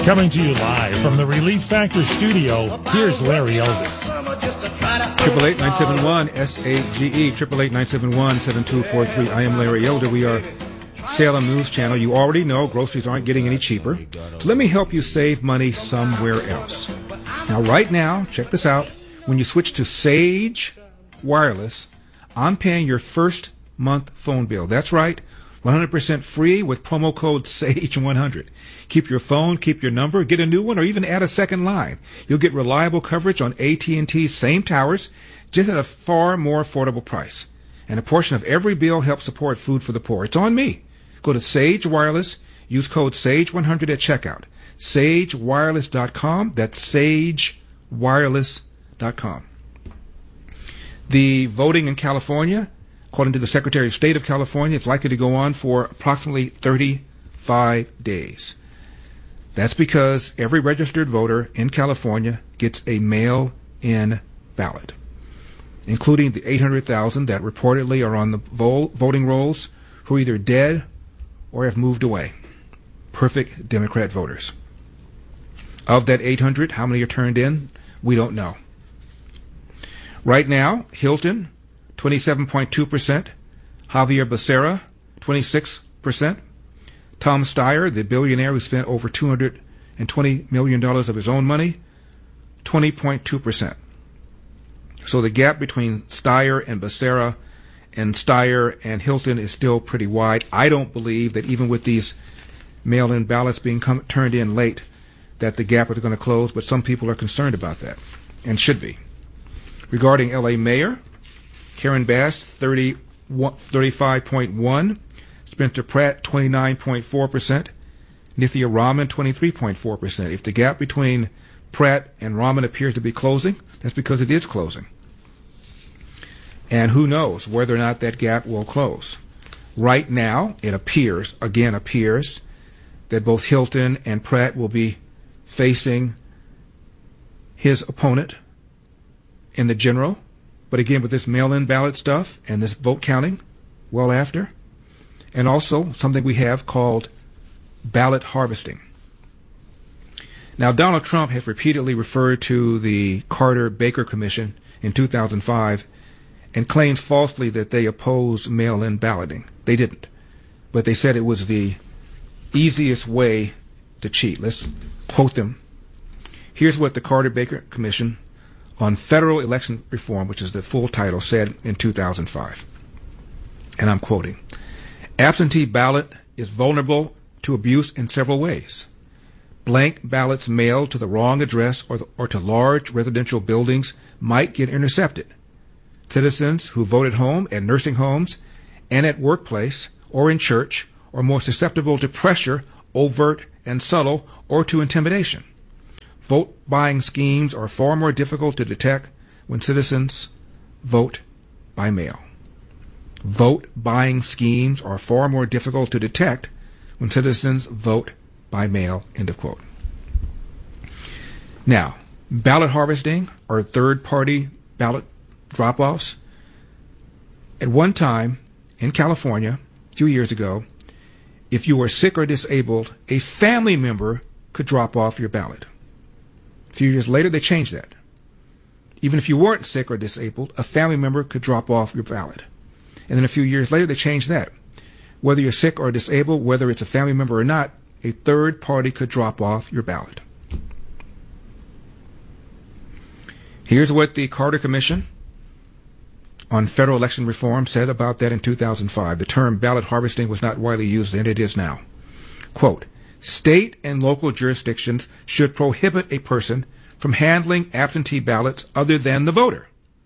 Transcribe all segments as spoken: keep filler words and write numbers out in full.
Coming to you live from the Relief Factor studio, here's Larry Elder. Triple eight nine seven one S A G E Triple eight nine seven one seven two four three. I am Larry Elder. We are Salem News Channel. You already know groceries aren't getting any cheaper. So let me help you save money somewhere else. Now, right now, check this out. When you switch to Sage Wireless, I'm paying your first month phone bill. That's right, one hundred percent free with promo code SAGE one hundred. Keep your phone, keep your number, get a new one, or even add a second line. You'll get reliable coverage on A T and T's same towers, just at a far more affordable price. And a portion of every bill helps support Food for the Poor. It's on me. Go to Sage Wireless, use code SAGE one hundred at checkout. sage wireless dot com. That's sage wireless dot com. The voting in California, according to the Secretary of State of California, it's likely to go on for approximately thirty-five days. That's because every registered voter in California gets a mail-in ballot, including the eight hundred thousand that reportedly are on the vo- voting rolls who are either dead or have moved away. Perfect Democrat voters. Of that eight hundred, how many are turned in? We don't know. Right now, Hilton, twenty-seven point two percent. Javier Becerra, twenty-six percent. Tom Steyer, the billionaire who spent over two hundred twenty million dollars of his own money, twenty point two percent. So the gap between Steyer and Becerra and Steyer and Hilton is still pretty wide. I don't believe that even with these mail-in ballots being come, turned in late, that the gap is going to close, but some people are concerned about that, and should be. Regarding L A Mayor, Karen Bass, thirty-five point one, Spencer Pratt, twenty-nine point four percent, Nithya Raman, twenty-three point four percent. If the gap between Pratt and Raman appears to be closing, that's because it is closing. And who knows whether or not that gap will close. Right now, it appears, again appears, that both Hilton and Pratt will be facing his opponent in the general. But again, with this mail-in ballot stuff and this vote counting well after, and also something we have called ballot harvesting. Now, Donald Trump has repeatedly referred to the Carter-Baker Commission in two thousand five and claims falsely that they oppose mail-in balloting. They didn't. But they said it was the easiest way to cheat. Let's quote them. Here's what the Carter-Baker Commission on Federal Election Reform, which is the full title, said in two thousand five. And I'm quoting. Absentee ballot is vulnerable to abuse in several ways. Blank ballots mailed to the wrong address or, the, or to large residential buildings might get intercepted. Citizens who vote at home, at nursing homes, and at workplace or in church are more susceptible to pressure, overt and subtle, or to intimidation. Vote buying schemes are far more difficult to detect when citizens vote by mail. Vote buying schemes are far more difficult to detect when citizens vote by mail, end of quote. Now, ballot harvesting or third-party ballot drop-offs. At one time in California, a few years ago, if you were sick or disabled, a family member could drop off your ballot. A few years later, they changed that. Even if you weren't sick or disabled, a family member could drop off your ballot. And then a few years later, they changed that. Whether you're sick or disabled, whether it's a family member or not, a third party could drop off your ballot. Here's what the Carter Commission on Federal Election Reform said about that in two thousand five. The term ballot harvesting was not widely used then, it is now. Quote, state and local jurisdictions should prohibit a person from handling absentee ballots other than the voter.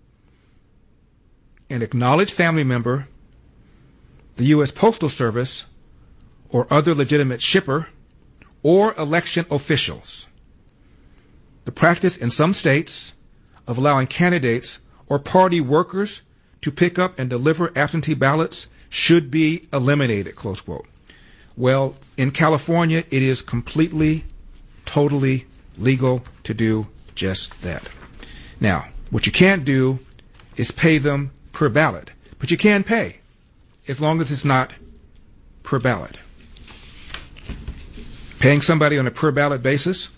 An acknowledged family member, the U S Postal Service, or other legitimate shipper, or election officials. The practice in some states of allowing candidates or party workers to pick up and deliver absentee ballots should be eliminated, close quote. Well, in California, it is completely, totally legal to do just that. Now, what you can't do is pay them per ballot, but you can pay as long as it's not per ballot. Paying somebody on a per ballot basis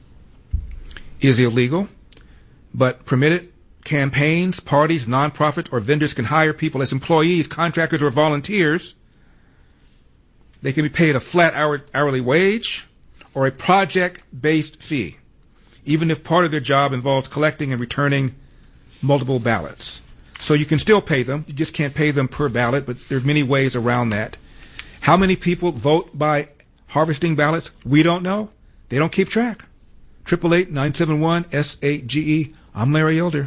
is illegal, but permitted campaigns, parties, nonprofits, or vendors can hire people as employees, contractors, or volunteers. They can be paid a flat hour, hourly wage or a project-based fee, even if part of their job involves collecting and returning multiple ballots. So you can still pay them. You just can't pay them per ballot, but there's many ways around that. How many people vote by harvesting ballots? We don't know. They don't keep track. eight eight eight, nine seven one, S eight G E. I'm Larry Elder.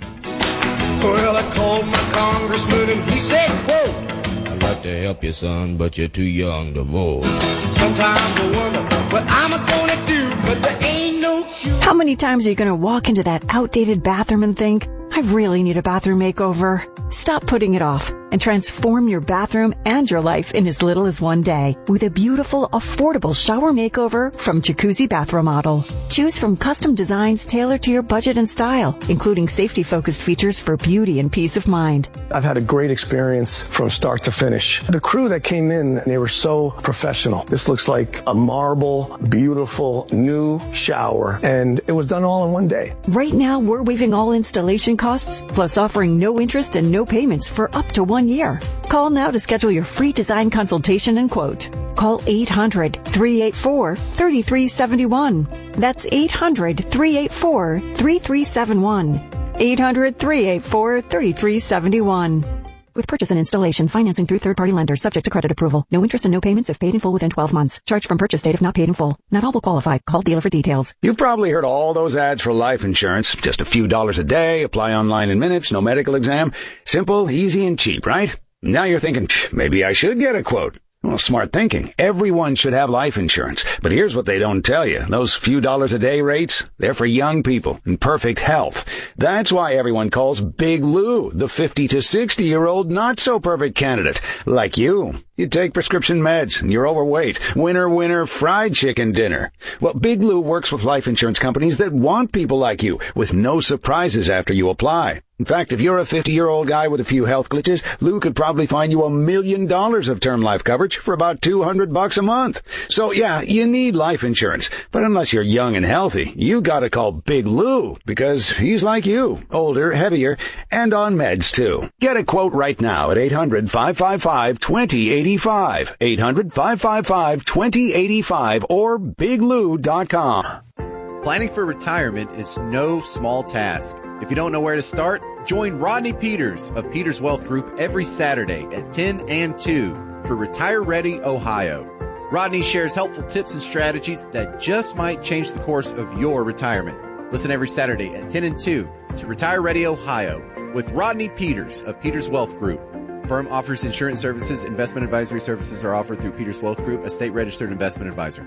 Well, I called my congressman and he said, quote, I'd like to help you, son, but you're too young to vote. Sometimes I wonder what I'm gonna do, but there ain't no cure. How many times are you going to walk into that outdated bathroom and think, I really need a bathroom makeover? Stop putting it off and transform your bathroom and your life in as little as one day with a beautiful, affordable shower makeover from Jacuzzi Bath Remodel. Choose from custom designs tailored to your budget and style, including safety-focused features for beauty and peace of mind. I've had a great experience from start to finish. The crew that came in, they were so professional. This looks like a marble, beautiful, new shower, and it was done all in one day. Right now, we're waiving all installation costs, plus offering no interest and no payments for up to one year. Call now to schedule your free design consultation and quote. Call eight hundred, three eight four, three three seven one. That's eight hundred, three eight four, three three seven one. eight hundred, three eight four, three three seven one. With purchase and installation, financing through third-party lenders, subject to credit approval. No interest and no payments if paid in full within twelve months. Charge from purchase date if not paid in full. Not all will qualify. Call dealer for details. You've probably heard all those ads for life insurance. Just a few dollars a day, apply online in minutes, no medical exam. Simple, easy, and cheap, right? Now you're thinking, maybe I should get a quote. Well, smart thinking. Everyone should have life insurance. But here's what they don't tell you. Those few dollars a day rates, they're for young people in perfect health. That's why everyone calls Big Lou the fifty to sixty year old not so perfect candidate. Like you. You take prescription meds and you're overweight. Winner, winner, fried chicken dinner. Well, Big Lou works with life insurance companies that want people like you with no surprises after you apply. In fact, if you're a fifty-year-old guy with a few health glitches, Lou could probably find you a million dollars of term life coverage for about two hundred bucks a month. So yeah, you need life insurance. But unless you're young and healthy, you gotta call Big Lou because he's like you, older, heavier, and on meds too. Get a quote right now at eight hundred, five five five, two zero eight five, eight hundred, five five five, two zero eight five or big lou dot com. Planning for retirement is no small task. If you don't know where to start, join Rodney Peters of Peters Wealth Group every Saturday at ten and two for Retire Ready Ohio. Rodney shares helpful tips and strategies that just might change the course of your retirement. Listen every Saturday at ten and two to Retire Ready Ohio with Rodney Peters of Peters Wealth Group. Firm offers insurance services. Investment advisory services are offered through Peters Wealth Group, a state-registered investment advisor.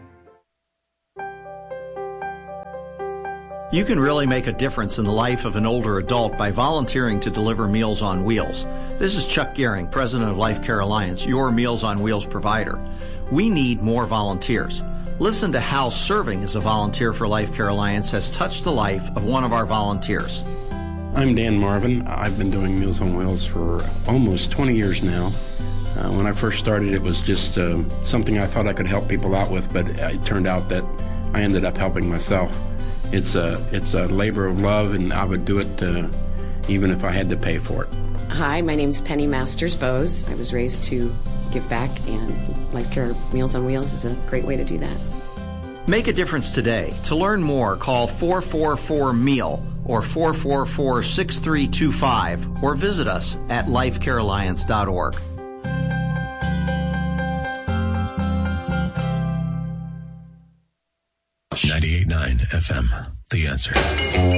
You can really make a difference in the life of an older adult by volunteering to deliver Meals on Wheels. This is Chuck Gehring, president of Life Care Alliance, your Meals on Wheels provider. We need more volunteers. Listen to how serving as a volunteer for Life Care Alliance has touched the life of one of our volunteers. I'm Dan Marvin. I've been doing Meals on Wheels for almost twenty years now. Uh, when I first started, it was just uh, something I thought I could help people out with, but it turned out that I ended up helping myself. It's a, it's a labor of love, and I would do it uh, even if I had to pay for it. Hi, my name's Penny Masters Bose. I was raised to give back, and Life Care Meals on Wheels is a great way to do that. Make a difference today. To learn more, call four four four M E A L or four four four, six three two five or visit us at life care alliance dot org. ninety-eight point nine F M, The Answer.